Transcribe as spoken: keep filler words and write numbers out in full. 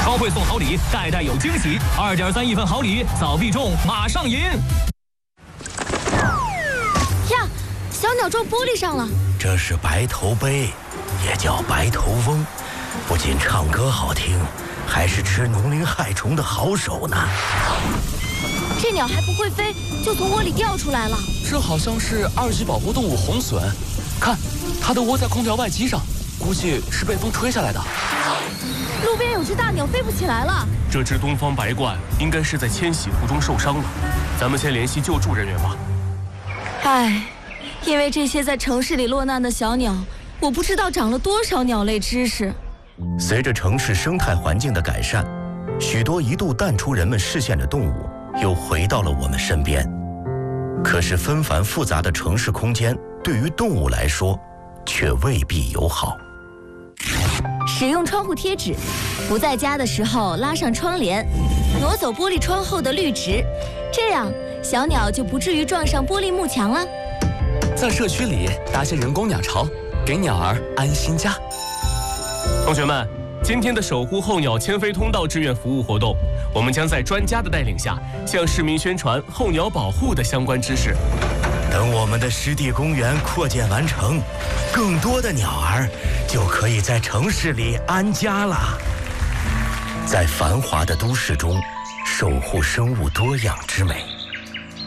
超会送好礼，代代有惊喜。二点三亿份好礼，早必中，马上赢！ 呀，小鸟撞玻璃上了。 这是白头鹎，也叫白头翁，不仅唱歌好听，还是吃农林害虫的好手呢。 这鸟还不会飞，就从窝里掉出来了。 这好像是二级保护动物红隼，看，它都窝在空调外机上，估计是被风吹下来的。 路边有只大鸟飞不起来了。 这只东方白鹳应该是在迁徙途中受伤了，咱们先联系救助人员吧。 唉，因为这些在城市里落难的小鸟，我不知道长了多少鸟类知识。 随着城市生态环境的改善，许多一度淡出人们视线的动物又回到了我们身边。可是纷繁复杂的城市空间对于动物来说却未必友好。 使用窗户贴纸，不在家的时候拉上窗帘，挪走玻璃窗后的绿植，这样小鸟就不至于撞上玻璃幕墙了。 在社区里搭些人工鸟巢，给鸟儿安心家。 同学们，今天的守护候鸟迁飞通道志愿服务活动，我们将在专家的带领下，向市民宣传候鸟保护的相关知识。 等我们的湿地公园扩建完成，更多的鸟儿就可以在城市里安家了。在繁华的都市中，守护生物多样之美。